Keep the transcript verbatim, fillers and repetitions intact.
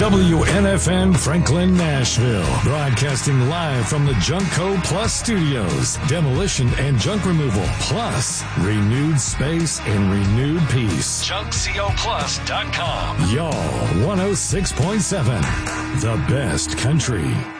W N F N Franklin, Nashville. Broadcasting live from the Junkco Plus Studios. Demolition and junk removal, plus renewed space and renewed peace. junk co plus dot com. Y'all, one oh six point seven. The best country.